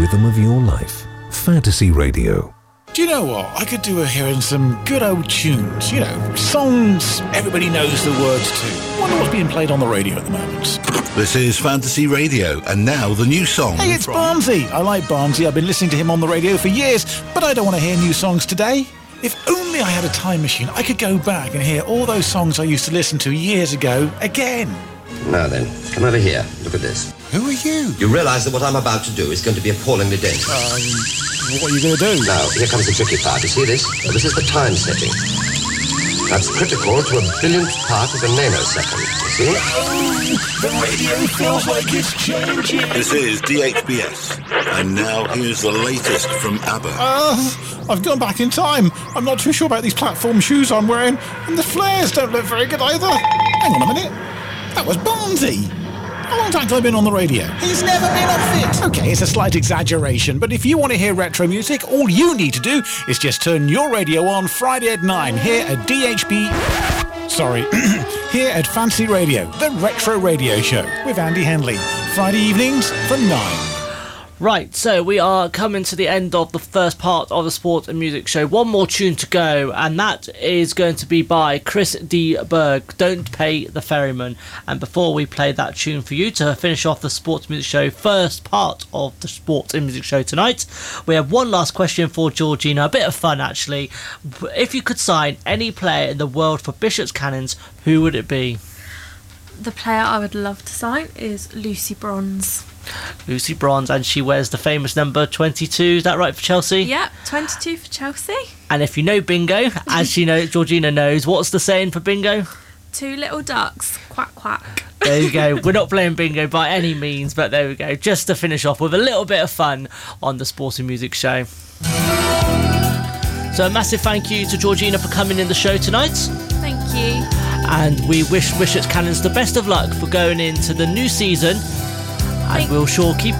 rhythm of your life. Fantasy Radio. Do you know what? I could do with hearing some good old tunes. You know, songs everybody knows the words to. Wonder what's being played on the radio at the moment. This is Fantasy Radio, and now the new song. Hey, it's Barnsey. I like Barnsey. I've been listening to him on the radio for years, but I don't want to hear new songs today. If only I had a time machine, I could go back and hear all those songs I used to listen to years ago again. Now then, come over here. Look at this. Who are you? You realise that what I'm about to do is going to be appallingly dangerous. What are you going to do? Now, here comes the tricky part. You see this? Well, this is the time setting. That's critical to a billionth part of a nanosecond. You see? Oh, the radio feels like it's changing. This is DHBS, and now here's the latest from ABBA. I've gone back in time. I'm not too sure about these platform shoes I'm wearing, and the flares don't look very good either. Hang on a minute. That was Barnsey. How long have I been on the radio? He's never been off it. Okay, it's a slight exaggeration, but if you want to hear retro music, all you need to do is just turn your radio on Friday at 9 here at here at Fancy Radio, the retro radio show with Andy Henley. Friday evenings from 9. Right, so we are coming to the end of the first part of the Sport and Music Show. One more tune to go, and that is going to be by Chris D. Berg, Don't Pay the Ferryman. And before we play that tune for you to finish off the Sports Music Show, first part of the Sports and Music Show tonight, we have one last question for Georgina. A bit of fun, actually. If you could sign any player in the world for Bishop's Cannons, who would it be? The player I would love to sign is Lucy Bronze. Lucy Bronze, and she wears the famous number 22, is that right, for Chelsea? Yep, 22 for Chelsea. And if you know bingo, as Georgina knows, what's the saying for bingo? 2 little ducks, quack quack. There you go. We're not playing bingo by any means, but there we go. Just to finish off with a little bit of fun on the Sports and Music Show. So a massive thank you to Georgina for coming in the show tonight. Thank you. And we wish Bishop's Cannons the best of luck for going into the new season. And we'll sure keep